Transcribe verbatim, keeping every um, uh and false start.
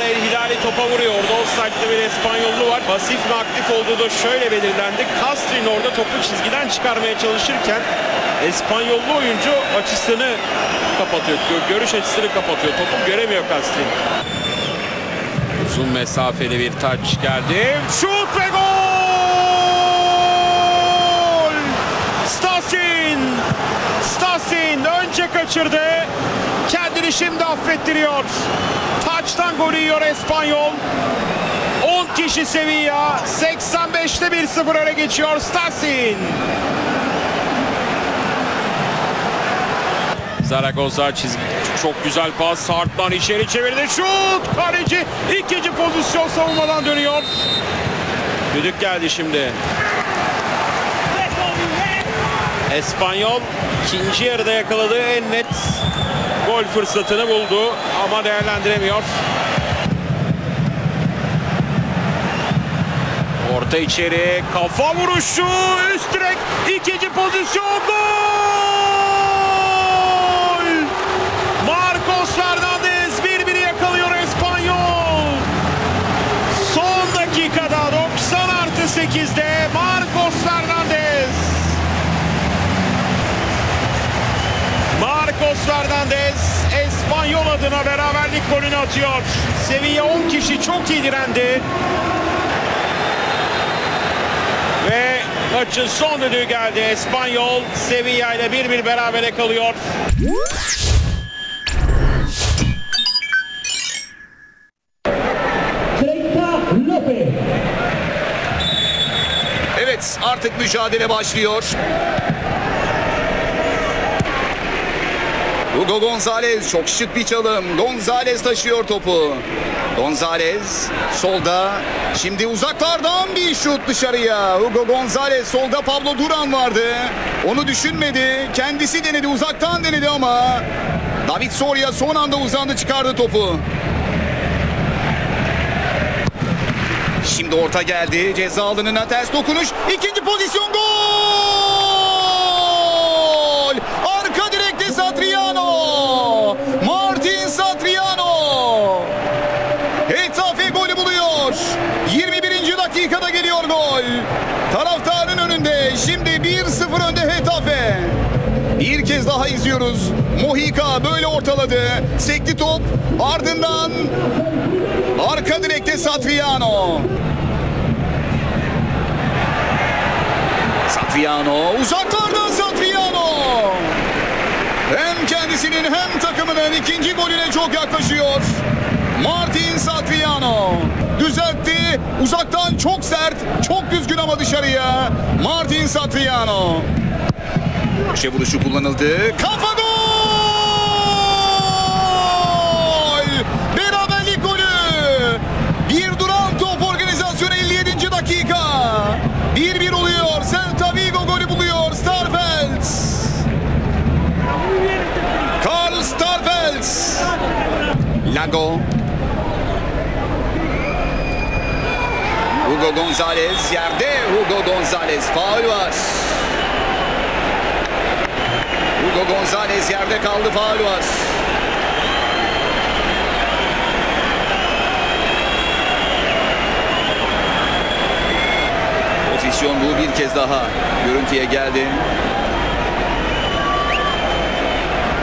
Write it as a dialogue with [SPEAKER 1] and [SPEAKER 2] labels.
[SPEAKER 1] El Hilali topa vuruyor. Orada offside'de bir İspanyollu var. Pasif mi aktif olduğu da şöyle belirlendi. Castrin orada topu çizgiden çıkarmaya çalışırken İspanyollu oyuncu açısını kapatıyor. Görüş açısını kapatıyor. Topu göremiyor Castrin. Uzun mesafeli bir taç geldi. Şut ve gol! Stasin! Stasin önce kaçırdı. Kendini şimdi affettiriyor. Taçtan golü yiyor İspanyol. on kişi Sevilla. seksen beşte bir sıfır öne geçiyor Stasin. Zaragoza çizgi. Çok güzel pas. Sartman içeri çevirdi. Şut! Kaleci ikinci pozisyon savunmadan dönüyor. Düdük geldi şimdi. İspanyol ikinci yarıda yakaladığı en net gol fırsatını buldu ama değerlendiremiyor. Orta içeri, kafa vuruşu, üst direk, ikinci pozisyon, gol! Marcos Fernandez bir biri yakalıyor İspanyol. Son dakikada doksan artı sekizde Marcos Fernandez. Marcos Fernandez İspanyol adına beraberlik golünü atıyor. Sevilla on kişi çok iyi direndi. Ve maçın son düdüğü geldi. İspanyol Sevilla ile bir bir berabere kalıyor.
[SPEAKER 2] Evet, artık mücadele başlıyor. Hugo Gonzalez, çok şık bir çalım. Gonzalez taşıyor topu. Gonzalez solda. Şimdi uzaklardan bir şut dışarıya. Hugo Gonzalez solda, Pablo Duran vardı. Onu düşünmedi. Kendisi denedi, uzaktan denedi ama David Soria son anda uzandı, çıkardı topu. Şimdi orta geldi. Ceza alanına ters dokunuş. İkinci pozisyon, gol! Arka direkte Satriano. Martin Satriano. Hetafe golü buluyor. yirmi birinci dakikada geliyor gol. Taraftarın önünde. Şimdi bir sıfır önde Hetafe. Bir kez daha izliyoruz. Mojica böyle ortaladı. Sekti top. Ardından arka direkte Satriano. Satriano. Uzaklardan Satriano. Hem kendisinin hem takımının ikinci golüne çok yaklaşıyor. Martin Satriano. Düzeltti. Uzaktan çok sert. Çok düzgün ama dışarıya. Martin Satriano. Köşe vuruşu kullanıldı. Kafa gol! Beraberlik golü. Bir duran top organizasyonu elli yedinci dakika. bir bir oluyor. Celta Vigo golü buluyor. Starfelt. Karl Starfelt. Lago. Hugo Gonzalez yerde. Hugo Gonzalez faul var. Hugo Gonzalez yerde kaldı, faul var. Pozisyon bu, bir kez daha görüntüye geldi.